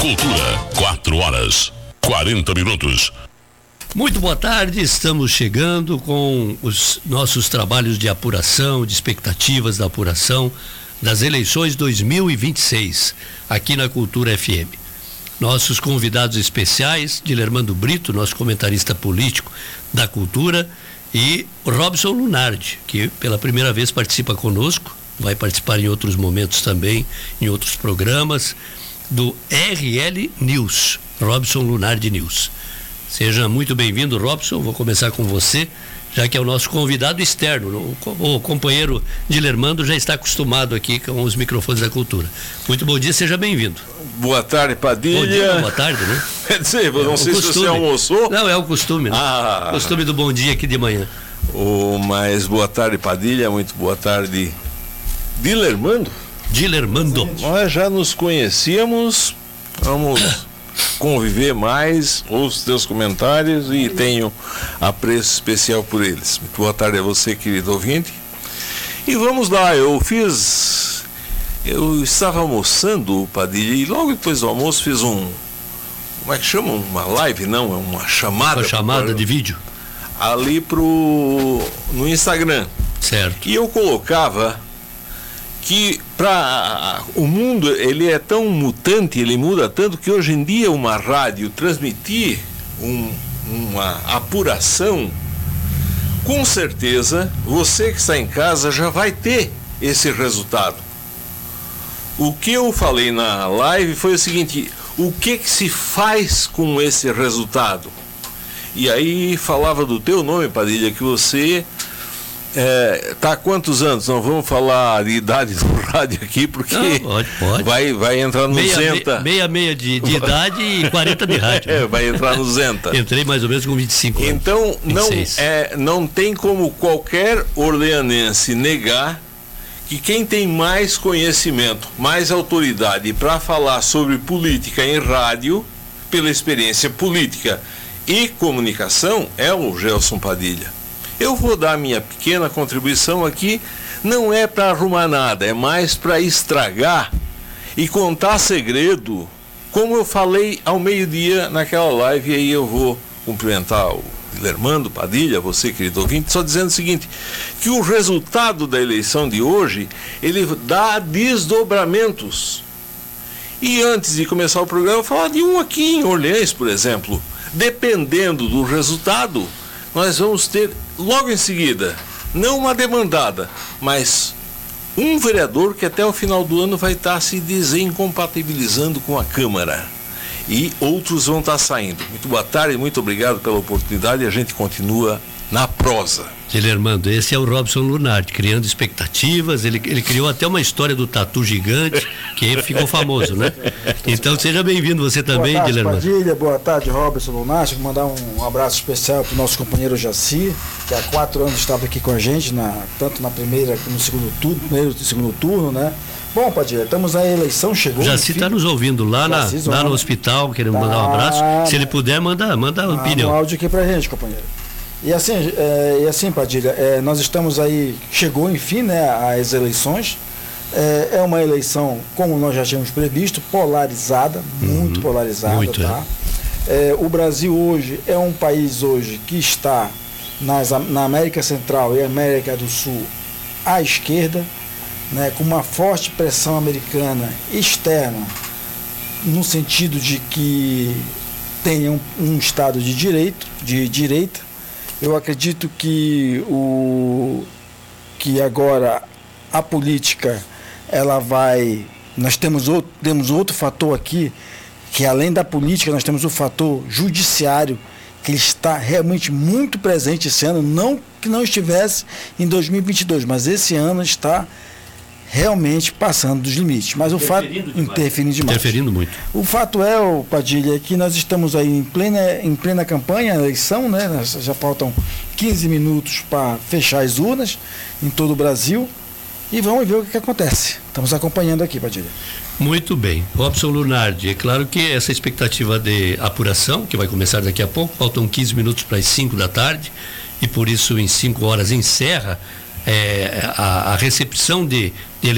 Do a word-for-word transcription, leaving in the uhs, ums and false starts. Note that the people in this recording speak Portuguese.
Cultura, quatro horas, quarenta minutos. Muito boa tarde, estamos chegando com os nossos trabalhos de apuração, de expectativas da apuração das eleições dois mil e vinte e seis, aqui na Cultura F M. Nossos convidados especiais, Dilermando Brito, nosso comentarista político da Cultura, e Robson Lunardi, que pela primeira vez participa conosco, vai participar em outros momentos também, em outros programas, do R L News, Robson Lunardi News. Seja muito bem-vindo, Robson. Vou começar com você, já que é o nosso convidado externo. O, o companheiro Dilermando já está acostumado aqui com os microfones da Cultura. Muito bom dia, seja bem-vindo. Boa tarde, Padilha. Bom dia, boa tarde, né? Quer dizer, eu não é sei costume. se você almoçou. Não, é o costume, né? Ah. Costume do bom dia aqui de manhã. Oh, mas boa tarde, Padilha, muito boa tarde, Dilermando. Dilermando. Nós já nos conhecíamos, vamos conviver mais, ouço teus comentários e tenho apreço especial por eles. Muito boa tarde a você, querido ouvinte. E vamos lá, eu fiz, eu estava almoçando, Padilha, e logo depois do almoço fiz um, como é que chama? Uma live, não, é uma chamada. Uma chamada pro, de vídeo. Ali pro, no Instagram. Certo. E eu colocava que para o mundo ele é tão mutante, ele muda tanto que hoje em dia uma rádio transmitir um, uma apuração, com certeza você que está em casa já vai ter esse resultado. O que eu falei na live foi o seguinte: o que que se faz com esse resultado? E aí falava do teu nome, Padilha, que você É, tá há quantos anos? Não vamos falar de idade do rádio aqui, porque Não, pode, pode. Vai, vai entrar no meia, Zenta. Meia, meia de, de idade e quarenta de rádio. É, vai entrar no Zenta. Entrei mais ou menos com vinte e cinco anos. Então, não, é, não tem como qualquer orleanense negar que quem tem mais conhecimento, mais autoridade para falar sobre política em rádio, pela experiência política e comunicação, é o Gelson Padilha. Eu vou dar minha pequena contribuição aqui, não é para arrumar nada, é mais para estragar e contar segredo, como eu falei ao meio-dia naquela live. E aí eu vou cumprimentar o Dilermando Padilha, você, querido ouvinte, só dizendo o seguinte, que o resultado da eleição de hoje, ele dá desdobramentos. E antes de começar o programa, eu vou falar de um aqui em Orleans, por exemplo. Dependendo do resultado, nós vamos ter logo em seguida, não uma demandada, mas um vereador que até o final do ano vai estar se desincompatibilizando com a Câmara. E outros vão estar saindo. Muito boa tarde, muito obrigado pela oportunidade e a gente continua na prosa. Dilermando, esse é o Robson Lunardi, criando expectativas. Ele, ele criou até uma história do tatu gigante, que ficou famoso, né? Então seja bem-vindo você também, boa tarde, Dilermando. Padilha, boa tarde, Robson Lunardi. Vou mandar um abraço especial para o nosso companheiro Jaci, que há quatro anos estava aqui com a gente, na, tanto na primeira como no segundo turno, primeiro e segundo turno, né? Bom, Padilha, estamos na eleição, chegou. Jaci está nos ouvindo lá, na, lá no hospital, querendo tá, mandar um abraço. Se ele puder, manda, manda a opinião. Um áudio aqui pra gente, companheiro. E assim, é, e assim Padilha, é, nós estamos aí, chegou enfim, né, as eleições. É, é uma eleição, como nós já tínhamos previsto, polarizada, muito uhum, polarizada, muito, tá? É. É, o Brasil hoje é um país hoje que está nas, na América Central e América do Sul à esquerda, né, com uma forte pressão americana externa, no sentido de que tenha um, um Estado de direito, de direita. Eu acredito que, o, que agora a política, ela vai... Nós temos outro, temos outro fator aqui, que além da política, nós temos o fator judiciário, que ele está realmente muito presente esse ano, não que não estivesse em dois mil e vinte e dois, mas esse ano está realmente passando dos limites. Mas o fato interferindo demais. Interferindo muito. O fato é, o Padilha, que nós estamos aí em plena, em plena campanha, eleição, né? Já faltam quinze minutos para fechar as urnas em todo o Brasil. E vamos ver o que, que acontece. Estamos acompanhando aqui, Padilha. Muito bem. Robson Lunardi, é claro que essa expectativa de apuração, que vai começar daqui a pouco, faltam quinze minutos para as cinco da tarde, e por isso em cinco horas encerra é, a, a recepção de, de